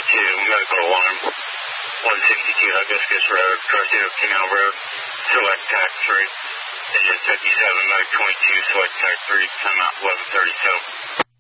medical alarm, 162 Hibiscus Road, Carcito Canal Road, select TAC 3, engine 57, mode 22, select TAC 3, timeout 11:37.